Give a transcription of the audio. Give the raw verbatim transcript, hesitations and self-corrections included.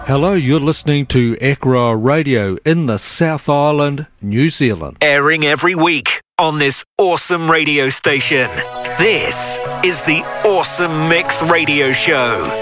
Hello, you're listening to Akara Radio in the South Island, New Zealand. Airing every week on this awesome radio station. This is the Awesome Mix Radio Show.